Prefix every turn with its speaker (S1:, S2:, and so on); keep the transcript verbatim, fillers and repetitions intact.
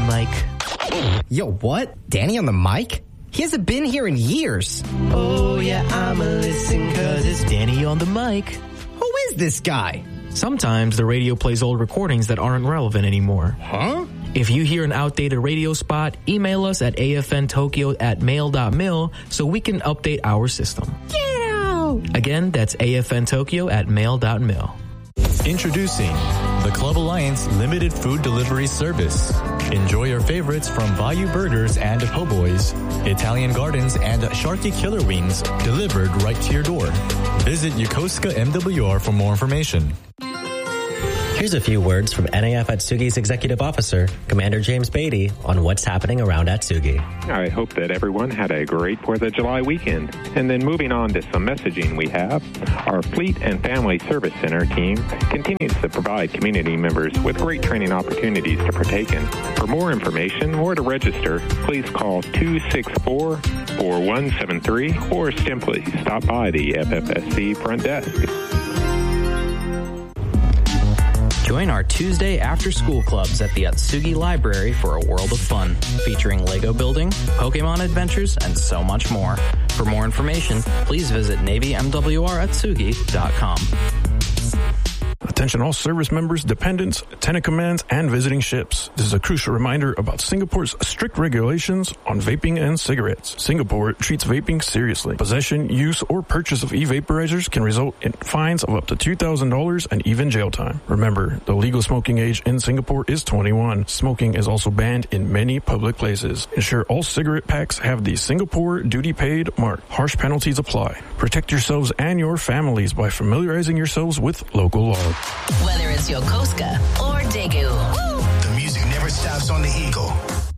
S1: mic.
S2: Yo, what? Danny on the mic? He hasn't been here in years.
S1: Oh, yeah, I'ma listen cause it's Danny on the mic.
S2: Who is this guy?
S1: Sometimes the radio plays old recordings that aren't relevant anymore.
S2: Huh?
S1: If you hear an outdated radio spot, email us at afntokyo at mail dot mil so we can update our system.
S2: Yeah!
S1: Again, that's afntokyo at mail dot mil.
S3: Introducing the Club Alliance Limited Food Delivery Service. Enjoy your favorites from Bayou Burgers and Po' Boys, Italian Gardens, and Sharky Killer Wings delivered right to your door. Visit Yokosuka M W R for more information.
S4: Here's a few words from N A F Atsugi's Executive Officer, Commander James Beatty, on what's happening around Atsugi.
S5: I hope that everyone had a great fourth of July weekend. And then moving on to some messaging we have, our Fleet and Family Service Center team continues to provide community members with great training opportunities to partake in. For more information or to register, please call two six four, four one seven three or simply stop by the F F S C front desk.
S6: Join our Tuesday after-school clubs at the Atsugi Library for a world of fun, featuring Lego building, Pokemon adventures, and so much more. For more information, please visit navy m w r atsugi dot com.
S7: Attention all service members, dependents, tenant commands, and visiting ships. This is a crucial reminder about Singapore's strict regulations on vaping and cigarettes. Singapore treats vaping seriously. Possession, use, or purchase of e-vaporizers can result in fines of up to two thousand dollars and even jail time. Remember, the legal smoking age in Singapore is twenty-one. Smoking is also banned in many public places. Ensure all cigarette packs have the Singapore Duty Paid mark. Harsh penalties apply. Protect yourselves and your families by familiarizing yourselves with local law.
S8: Whether it's Yokosuka or Daegu.
S9: The music never stops on the Eagle.